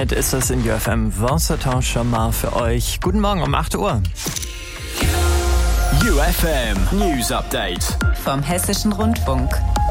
Damit ist es in UFM Vincent schon mal für euch. Guten Morgen um 8 Uhr. UFM News Update vom Hessischen Rundfunk.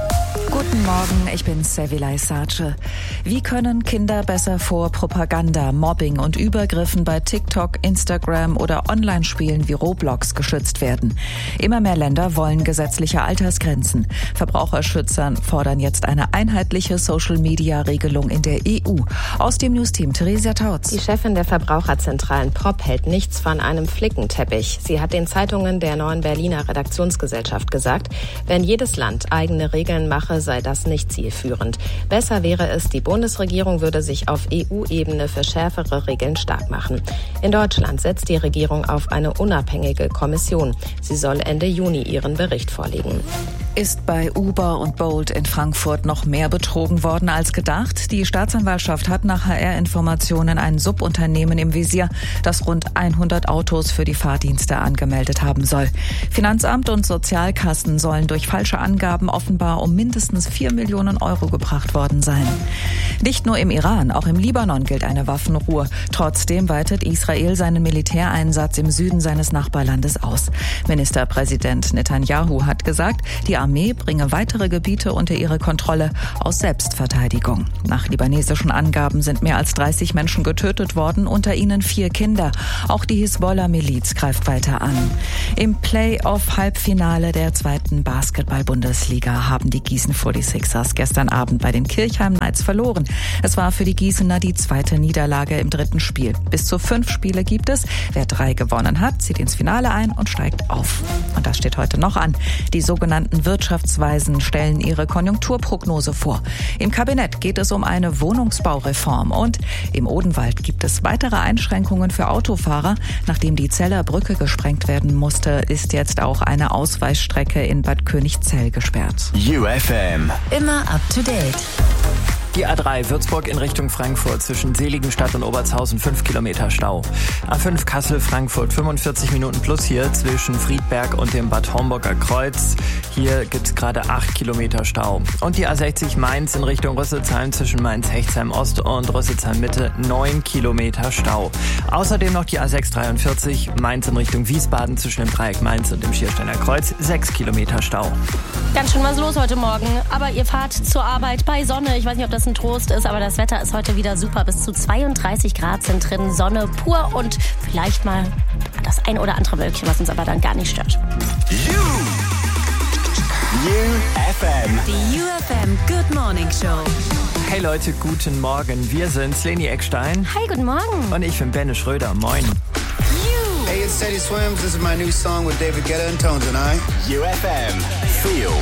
Guten Morgen, ich bin Sevilay Sace. Wie können Kinder besser vor Propaganda, Mobbing und Übergriffen bei TikTok, Instagram oder Online-Spielen wie Roblox geschützt werden? Immer mehr Länder wollen gesetzliche Altersgrenzen. Verbraucherschützer fordern jetzt eine einheitliche Social-Media-Regelung in der EU. Aus dem Newsteam Theresia Tautz. Die Chefin der Verbraucherzentralen PROP hält nichts von einem Flickenteppich. Sie hat den Zeitungen der Neuen Berliner Redaktionsgesellschaft gesagt, wenn jedes Land eigene Regeln mache, sei das nicht zielführend. Besser wäre es, die Bundesregierung würde sich auf EU-Ebene für schärfere Regeln stark machen. In Deutschland setzt die Regierung auf eine unabhängige Kommission. Sie soll Ende Juni ihren Bericht vorlegen. Ist bei Uber und Bolt in Frankfurt noch mehr betrogen worden als gedacht? Die Staatsanwaltschaft hat nach HR-Informationen ein Subunternehmen im Visier, das rund 100 Autos für die Fahrdienste angemeldet haben soll. Finanzamt und Sozialkassen sollen durch falsche Angaben offenbar um mindestens 4 Millionen Euro gebracht worden sein. Nicht nur im Iran, auch im Libanon gilt eine Waffenruhe. Trotzdem weitet Israel seinen Militäreinsatz im Süden seines Nachbarlandes aus. Ministerpräsident Netanyahu hat gesagt, die Armee bringe weitere Gebiete unter ihre Kontrolle aus Selbstverteidigung. Nach libanesischen Angaben sind mehr als 30 Menschen getötet worden, unter ihnen 4 Kinder. Auch die Hisbollah-Miliz greift weiter an. Im Play-off-Halbfinale der 2. Basketball-Bundesliga haben die Gießen 46ers gestern Abend bei den Kirchheim Knights verloren. Es war für die Gießener die 2. Niederlage im 3. Spiel. Bis zu 5 Spiele gibt es. Wer 3 gewonnen hat, zieht ins Finale ein und steigt auf. Und das steht heute noch an. Die sogenannten Wirtschaftsweisen stellen ihre Konjunkturprognose vor. Im Kabinett geht es um eine Wohnungsbaureform und im Odenwald gibt es weitere Einschränkungen für Autofahrer. Nachdem die Zeller Brücke gesprengt werden musste, ist jetzt auch eine Ausweichstrecke in Bad Königszell gesperrt. UFM Immer up to date. Die A3 Würzburg in Richtung Frankfurt zwischen Seligenstadt und Obertshausen 5 Kilometer Stau. A5 Kassel-Frankfurt 45 Minuten plus hier zwischen Friedberg und dem Bad Homburger Kreuz. Hier gibt es gerade 8 Kilometer Stau. Und die A60 Mainz in Richtung Rüsselsheim zwischen Mainz-Hechtsheim Ost und Rüsselsheim Mitte 9 Kilometer Stau. Außerdem noch die A6 43 Mainz in Richtung Wiesbaden zwischen dem Dreieck Mainz und dem Schiersteiner Kreuz 6 Kilometer Stau. Ganz schön was los heute Morgen, aber ihr fahrt zur Arbeit bei Sonne. Ich weiß nicht, ob das ein Trost ist, aber das Wetter ist heute wieder super. Bis zu 32 Grad sind drin, Sonne pur und vielleicht mal das ein oder andere Wölkchen, was uns aber dann gar nicht stört. UFM. Die UFM Good Morning Show. Hey Leute, guten Morgen. Wir sind Leni Eckstein. Hi, guten Morgen. Und ich bin Benne Schröder. Moin. Hey, it's Teddy Swims. This is my new song with David Guetta and Tones and I. UFM. Feel